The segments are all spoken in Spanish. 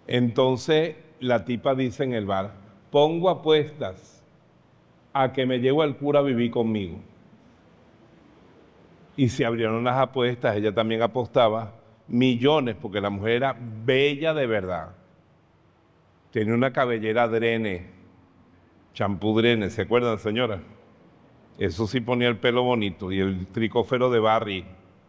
Entonces la tipa dice en el bar, pongo apuestas a que me llevo al cura a vivir conmigo. Y se abrieron las apuestas, ella también apostaba millones, porque la mujer era bella de verdad. Tenía una cabellera drene, champú drene, ¿se acuerdan, señora? Eso sí ponía el pelo bonito, y el tricófero de Barry.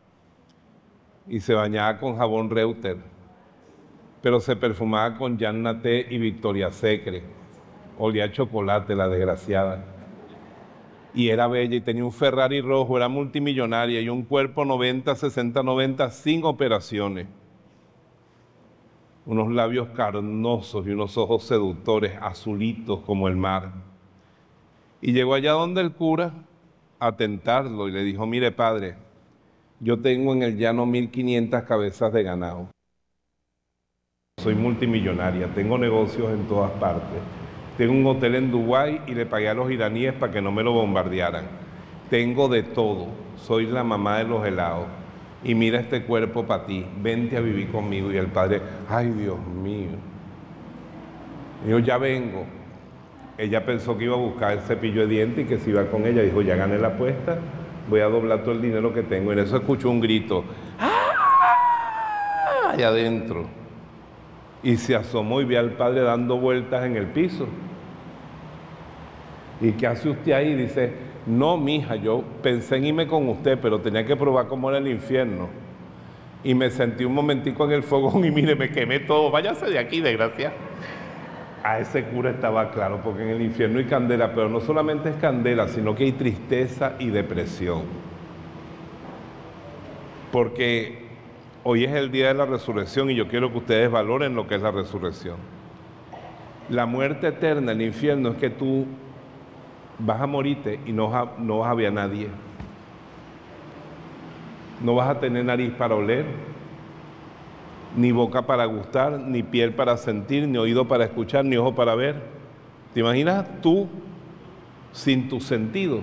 Y se bañaba con jabón Reuter, pero se perfumaba con Jean Naté y Victoria Secret. Olía a chocolate, la desgraciada. Y era bella y tenía un Ferrari rojo, era multimillonaria y un cuerpo 90, 60, 90 sin operaciones. Unos labios carnosos y unos ojos seductores, azulitos como el mar. Y llegó allá donde el cura a tentarlo y le dijo, mire padre, yo tengo en el llano 1500 cabezas de ganado. Soy multimillonaria, tengo negocios en todas partes. Tengo un hotel en Dubái y le pagué a los iraníes para que no me lo bombardearan. Tengo de todo, soy la mamá de los helados. Y mira este cuerpo para ti, vente a vivir conmigo. Y el padre, ay Dios mío. Y yo ya vengo. Ella pensó que iba a buscar el cepillo de dientes y que se iba con ella. Dijo, ya gané la apuesta, voy a doblar todo el dinero que tengo. Y en eso escuchó un grito, ¡ah! Allá adentro. Y se asomó y ve al padre dando vueltas en el piso. ¿Y qué hace usted ahí? Dice, no, mija, yo pensé en irme con usted, pero tenía que probar cómo era el infierno. Y me sentí un momentico en el fogón y mire, me quemé todo. Váyase de aquí, desgracia. A ese cura estaba claro, porque en el infierno hay candela, pero no solamente es candela, sino que hay tristeza y depresión. Porque hoy es el día de la resurrección y yo quiero que ustedes valoren lo que es la resurrección. La muerte eterna, el infierno, es que tú vas a morirte y no vas a ver a nadie. No vas a tener nariz para oler, ni boca para gustar, ni piel para sentir, ni oído para escuchar, ni ojo para ver. ¿Te imaginas tú sin tus sentidos,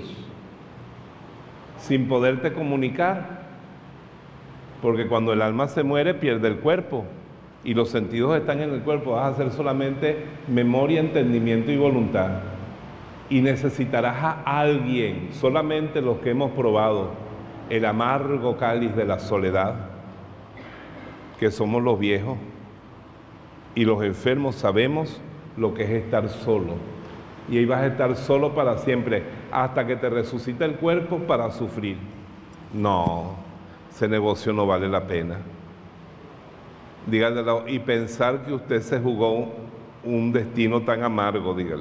sin poderte comunicar? Porque cuando el alma se muere pierde el cuerpo y los sentidos están en el cuerpo. Vas a hacer solamente memoria, entendimiento y voluntad. Y necesitarás a alguien, solamente los que hemos probado el amargo cáliz de la soledad, que somos los viejos y los enfermos, sabemos lo que es estar solo. Y ahí vas a estar solo para siempre, hasta que te resucite el cuerpo para sufrir. No, ese negocio no vale la pena. Dígale, y pensar que usted se jugó un destino tan amargo, dígale.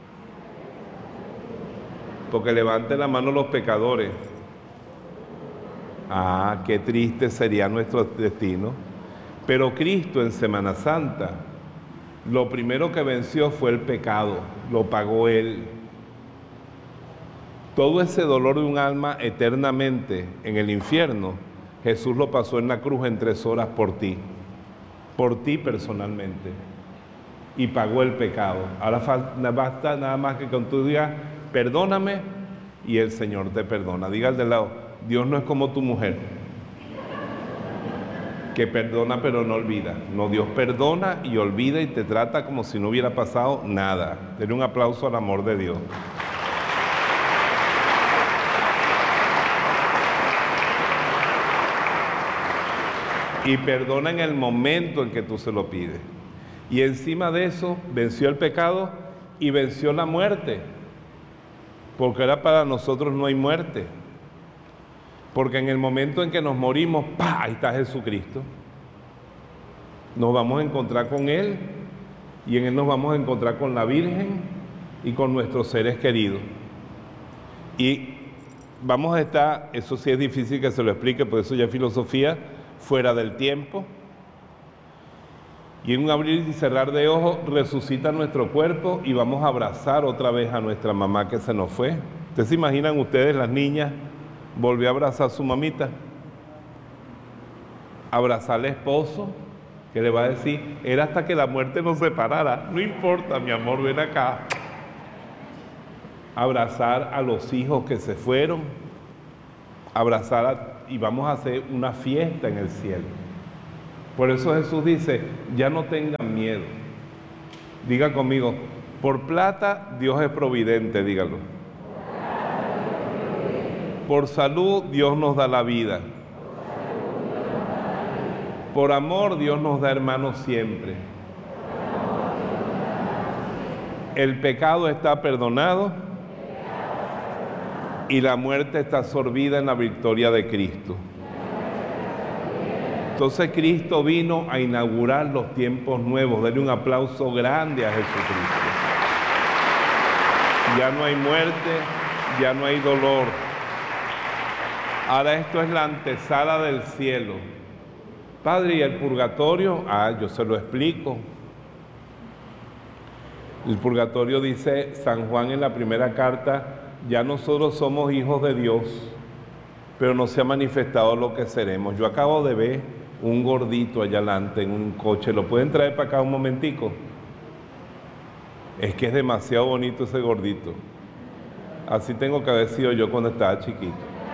Porque levanten la mano los pecadores. Ah, qué triste sería nuestro destino. Pero Cristo en Semana Santa, lo primero que venció fue el pecado, lo pagó Él. Todo ese dolor de un alma eternamente en el infierno, Jesús lo pasó en la cruz en 3 horas por ti personalmente, y pagó el pecado. Ahora basta nada más que con tu digas, perdóname, y el Señor te perdona. Diga al de lado, Dios no es como tu mujer, que perdona pero no olvida. No, Dios perdona y olvida y te trata como si no hubiera pasado nada. Denle un aplauso al amor de Dios. Y perdona en el momento en que tú se lo pides. Y encima de eso venció el pecado y venció la muerte. Porque ahora para nosotros no hay muerte. Porque en el momento en que nos morimos, ¡pah!, ahí está Jesucristo. Nos vamos a encontrar con Él y en Él nos vamos a encontrar con la Virgen y con nuestros seres queridos. Y vamos a estar, eso sí es difícil que se lo explique, por eso ya es filosofía, fuera del tiempo. Y en un abrir y cerrar de ojos resucita nuestro cuerpo y vamos a abrazar otra vez a nuestra mamá que se nos fue. ¿Ustedes se imaginan ustedes, las niñas, volvió a abrazar a su mamita? Abrazar al esposo, que le va a decir, era hasta que la muerte nos separara. No importa, mi amor, ven acá. Abrazar a los hijos que se fueron, y vamos a hacer una fiesta en el cielo. Por eso Jesús dice, ya no tengan miedo. Diga conmigo, por plata Dios es providente, dígalo. Por salud Dios nos da la vida. Por amor Dios nos da hermanos siempre. El pecado está perdonado y la muerte está absorbida en la victoria de Cristo. Entonces Cristo vino a inaugurar los tiempos nuevos. Denle un aplauso grande a Jesucristo. Ya no hay muerte, ya no hay dolor. Ahora esto es la antesala del cielo. Padre, ¿y el purgatorio? Yo se lo explico. El purgatorio, dice San Juan en la primera carta, ya nosotros somos hijos de Dios, pero no se ha manifestado lo que seremos. Yo acabo de ver un gordito allá adelante en un coche. ¿Lo pueden traer para acá un momentico? Es que es demasiado bonito ese gordito. Así tengo que haber sido yo cuando estaba chiquito.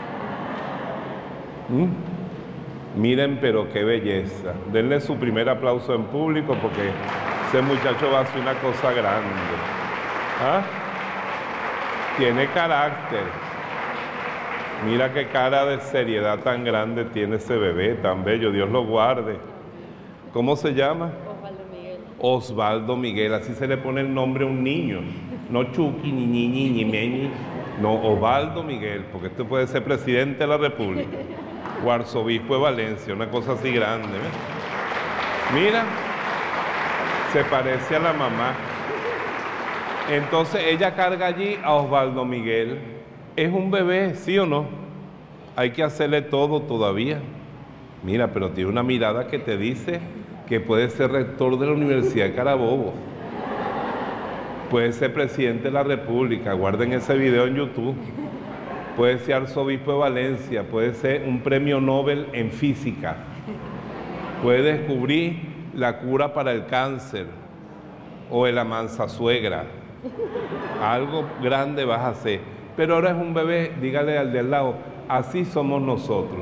Miren, pero qué belleza. Denle su primer aplauso en público porque ese muchacho va a hacer una cosa grande. ¿Ah? Tiene carácter. Mira qué cara de seriedad tan grande tiene ese bebé, tan bello. Dios lo guarde. ¿Cómo se llama? Osvaldo Miguel. Osvaldo Miguel. Así se le pone el nombre a un niño. No Chucky, ni Ñiñi, ni Meñi. No, Osvaldo Miguel, porque este puede ser presidente de la República o arzobispo de Valencia, una cosa así grande. ¿Ves? Mira, se parece a la mamá. Entonces ella carga allí a Osvaldo Miguel. Es un bebé, ¿sí o no? Hay que hacerle todo todavía. Mira, pero tiene una mirada que te dice que puede ser rector de la Universidad de Carabobo. Puede ser presidente de la República. Guarden ese video en YouTube. Puede ser arzobispo de Valencia. Puede ser un premio Nobel en física. Puede descubrir la cura para el cáncer o el amansa suegra. Algo grande vas a hacer. Pero ahora es un bebé, dígale al de al lado, así somos nosotros.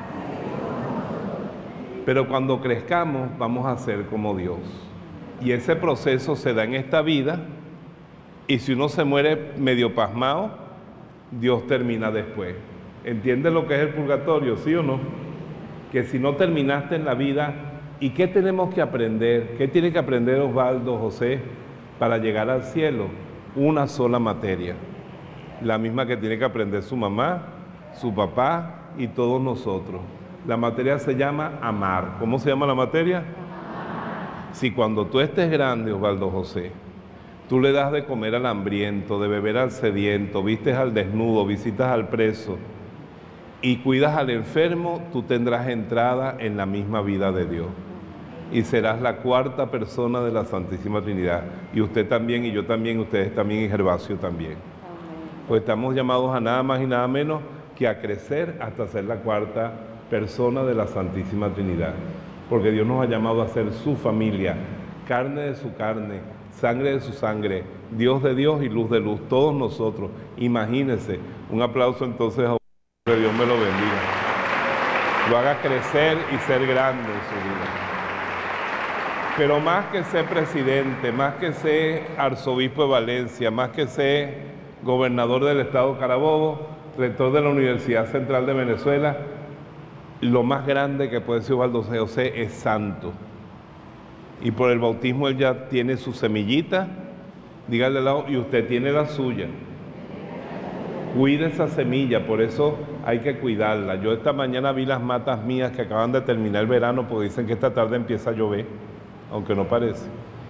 Pero cuando crezcamos vamos a ser como Dios. Y ese proceso se da en esta vida, y si uno se muere medio pasmado, Dios termina después. ¿Entiende lo que es el purgatorio, sí o no? Que si no terminaste en la vida, ¿y qué tenemos que aprender? ¿Qué tiene que aprender Osvaldo, José, para llegar al cielo? Una sola materia. La misma que tiene que aprender su mamá, su papá y todos nosotros. La materia se llama amar. ¿Cómo se llama la materia? Si cuando tú estés grande, Osvaldo José, tú le das de comer al hambriento, de beber al sediento, vistes al desnudo, visitas al preso y cuidas al enfermo, tú tendrás entrada en la misma vida de Dios. Y serás la cuarta persona de la Santísima Trinidad. Y usted también, y yo también, ustedes también, y Gervasio también. Pues estamos llamados a nada más y nada menos que a crecer hasta ser la cuarta persona de la Santísima Trinidad. Porque Dios nos ha llamado a ser su familia, carne de su carne, sangre de su sangre, Dios de Dios y luz de luz, todos nosotros. Imagínense, un aplauso entonces a que Dios me lo bendiga. Lo haga crecer y ser grande en su vida. Pero más que ser presidente, más que ser arzobispo de Valencia, más que ser gobernador del estado Carabobo, rector de la Universidad Central de Venezuela, lo más grande que puede ser Osvaldo José es santo. Y por el bautismo él ya tiene su semillita, dígale al lado, y usted tiene la suya. Cuide esa semilla, por eso hay que cuidarla. Yo esta mañana vi las matas mías que acaban de terminar el verano, porque dicen que esta tarde empieza a llover, aunque no parece.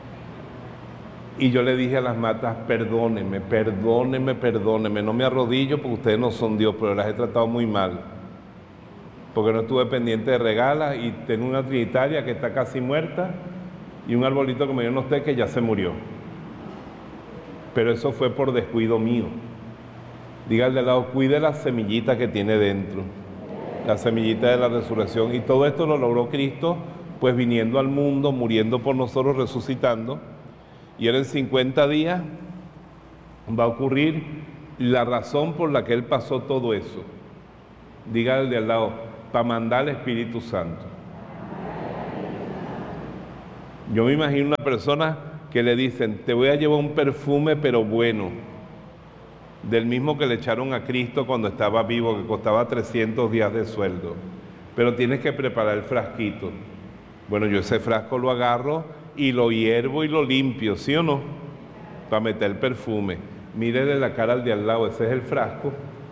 Y yo le dije a las matas, perdónenme, no me arrodillo porque ustedes no son Dios, pero las he tratado muy mal. Porque no estuve pendiente de regalas y tengo una trinitaria que está casi muerta y un arbolito que me dio unos té que ya se murió. Pero eso fue por descuido mío. Dígale al lado, cuide la semillita que tiene dentro, la semillita de la resurrección. Y todo esto lo logró Cristo, pues viniendo al mundo, muriendo por nosotros, resucitando. Y ahora en 50 días va a ocurrir la razón por la que Él pasó todo eso. Dígale de al lado, para mandar al Espíritu Santo. Yo me imagino una persona que le dicen, te voy a llevar un perfume pero bueno, del mismo que le echaron a Cristo cuando estaba vivo, que costaba 300 días de sueldo, pero tienes que preparar el frasquito. Bueno, yo ese frasco lo agarro y lo hiervo y lo limpio, ¿sí o no? Para meter el perfume. Mírele la cara al de al lado, ese es el frasco.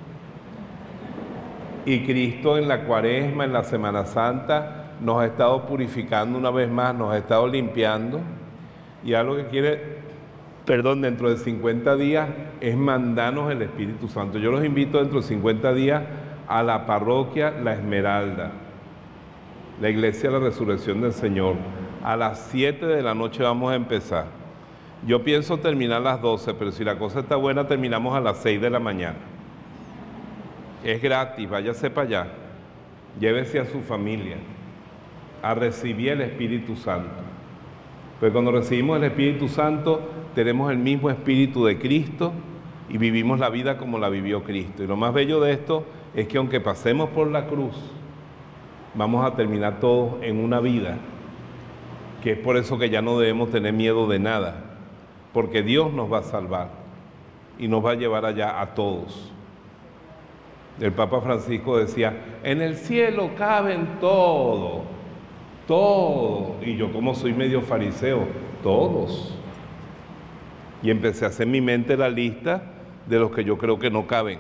Y Cristo en la Cuaresma, en la Semana Santa, nos ha estado purificando una vez más, nos ha estado limpiando. Y algo que quiere, dentro de 50 días, es mandarnos el Espíritu Santo. Yo los invito dentro de 50 días a la parroquia La Esmeralda, la iglesia de la Resurrección del Señor. A las 7 de la noche vamos a empezar. Yo pienso terminar a las 12, pero si la cosa está buena, terminamos a las 6 de la mañana. Es gratis, váyase para allá. Llévese a su familia a recibir el Espíritu Santo. Pues cuando recibimos el Espíritu Santo, tenemos el mismo Espíritu de Cristo y vivimos la vida como la vivió Cristo. Y lo más bello de esto es que aunque pasemos por la cruz, vamos a terminar todos en una vida, que es por eso que ya no debemos tener miedo de nada, porque Dios nos va a salvar y nos va a llevar allá a todos. El Papa Francisco decía, en el cielo caben todo, y yo como soy medio fariseo, todos. Y empecé a hacer en mi mente la lista de los que yo creo que no caben.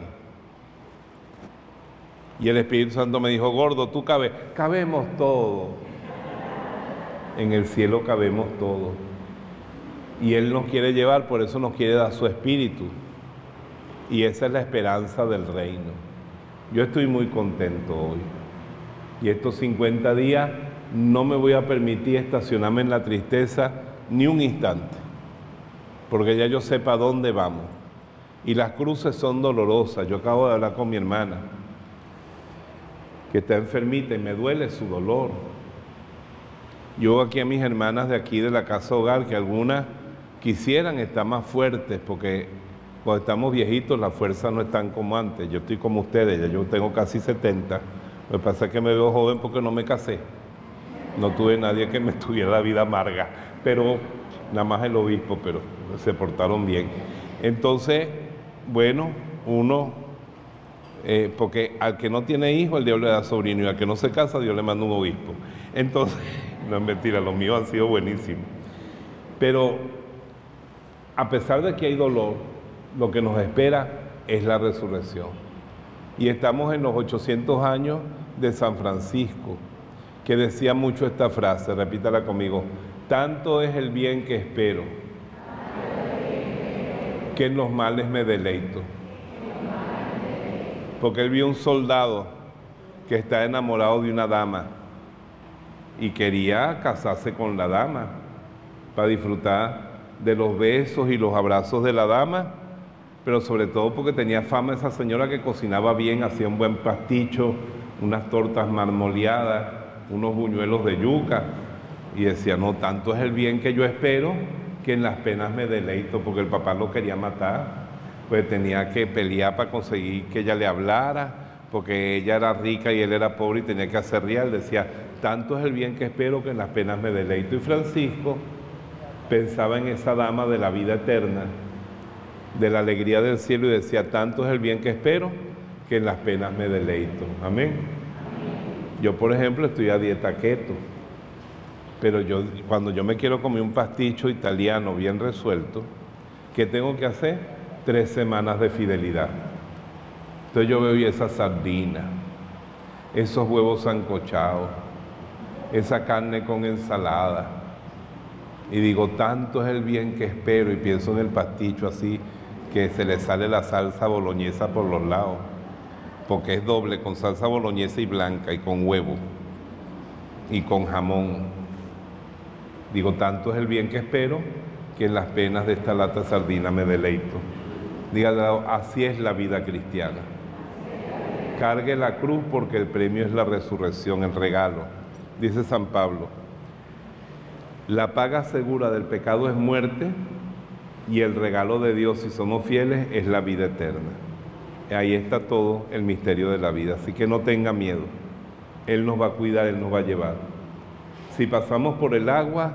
Y el Espíritu Santo me dijo, gordo, tú cabes, cabemos todos. En el cielo cabemos todos. Y Él nos quiere llevar, por eso nos quiere dar su Espíritu. Y esa es la esperanza del reino. Yo estoy muy contento hoy. Y estos 50 días no me voy a permitir estacionarme en la tristeza ni un instante, porque ya yo sé para dónde vamos. Y las cruces son dolorosas. Yo acabo de hablar con mi hermana, que está enfermita y me duele su dolor. Yo aquí a mis hermanas de aquí de la Casa Hogar, que algunas quisieran estar más fuertes, porque cuando estamos viejitos las fuerzas no están como antes. Yo estoy como ustedes, ya yo tengo casi 70. Lo que pasa es que me veo joven porque no me casé. No tuve nadie que me tuviera la vida amarga, pero nada más el obispo, pero se portaron bien. Entonces, bueno, uno, porque al que no tiene hijo, el diablo le da sobrino, y al que no se casa, Dios le manda un obispo. Entonces, no es mentira, los míos han sido buenísimos. Pero, a pesar de que hay dolor, lo que nos espera es la resurrección. Y estamos en los 800 años de San Francisco, que decía mucho esta frase, repítala conmigo, tanto es el bien que espero, que en los males me deleito. Porque él vio un soldado que está enamorado de una dama y quería casarse con la dama para disfrutar de los besos y los abrazos de la dama, pero sobre todo porque tenía fama esa señora que cocinaba bien, hacía un buen pasticho, unas tortas marmoleadas, unos buñuelos de yuca, y decía, no, tanto es el bien que yo espero que en las penas me deleito, porque el papá lo quería matar, pues tenía que pelear para conseguir que ella le hablara, porque ella era rica y él era pobre y tenía que hacer real. Decía, tanto es el bien que espero que en las penas me deleito. Y Francisco pensaba en esa dama de la vida eterna, de la alegría del cielo, y decía, tanto es el bien que espero que en las penas me deleito. Amén. Yo, por ejemplo, estoy a dieta keto, pero cuando yo me quiero comer un pasticho italiano bien resuelto, ¿qué tengo que hacer? 3 semanas de fidelidad. Entonces yo veo esa sardina, esos huevos sancochados, esa carne con ensalada, y digo, tanto es el bien que espero, y pienso en el pasticho así, que se le sale la salsa boloñesa por los lados, porque es doble, con salsa boloñesa y blanca, y con huevo, y con jamón. Digo, tanto es el bien que espero, que en las penas de esta lata de sardina me deleito. Dígale, así es la vida cristiana. Cargue la cruz porque el premio es la resurrección, el regalo. Dice San Pablo, la paga segura del pecado es muerte, y el regalo de Dios, si somos fieles, es la vida eterna. Ahí está todo el misterio de la vida, así que no tenga miedo. Él nos va a cuidar, Él nos va a llevar. Si pasamos por el agua,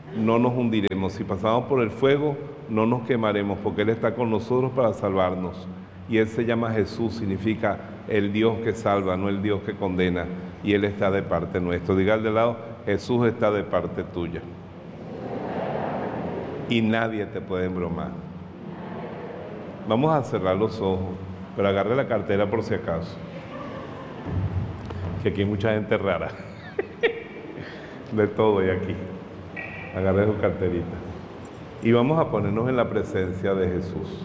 no nos hundiremos. Si pasamos por el fuego, no nos quemaremos, porque Él está con nosotros para salvarnos. Y Él se llama Jesús, significa el Dios que salva, no el Dios que condena. Y Él está de parte nuestra. Diga al de lado, Jesús está de parte tuya. Y nadie te puede embromar. Vamos a cerrar los ojos, pero agarre la cartera por si acaso. Que aquí hay mucha gente rara. De todo hay aquí. Agarre su carterita. Y vamos a ponernos en la presencia de Jesús.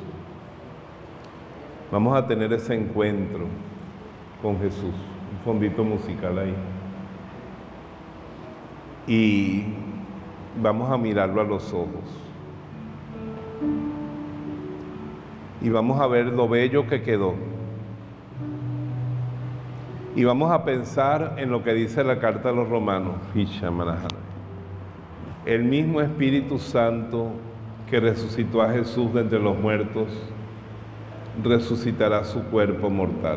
Vamos a tener ese encuentro con Jesús. Un fondito musical ahí. Y vamos a mirarlo a los ojos. Y vamos a ver lo bello que quedó. Y vamos a pensar en lo que dice la carta a los romanos. El mismo Espíritu Santo que resucitó a Jesús de entre los muertos, resucitará su cuerpo mortal.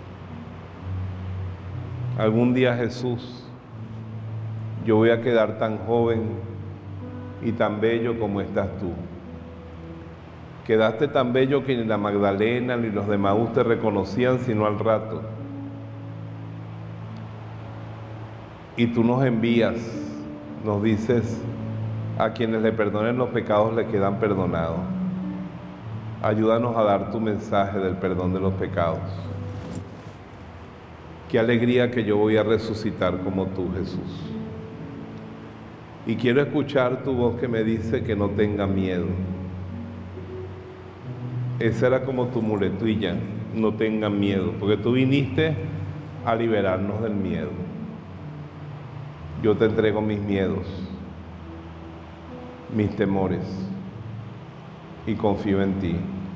Algún día, Jesús, yo voy a quedar tan joven y tan bello como estás tú. Quedaste tan bello que ni la Magdalena ni los de Maús te reconocían sino al rato. Y tú nos envías, nos dices, a quienes le perdonen los pecados le quedan perdonados. Ayúdanos a dar tu mensaje del perdón de los pecados. Qué alegría que yo voy a resucitar como tú, Jesús. Y quiero escuchar tu voz que me dice que no tenga miedo. Esa era como tu muletilla, no tengan miedo, porque tú viniste a liberarnos del miedo. Yo te entrego mis miedos, mis temores, y confío en ti.